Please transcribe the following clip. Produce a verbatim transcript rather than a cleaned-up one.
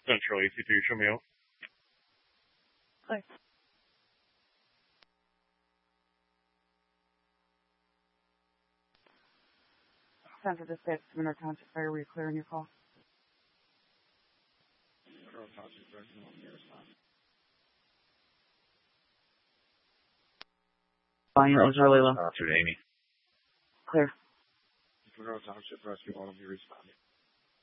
Central A C two, show me out. Clear. Center dispatch to Monroe Township Fire. Were you clear on your call? Monroe Township Fire, no, I'm here, respond. Volume is really low. Uh, to Amy. Clear. Monroe Township Rescue, all of you responding.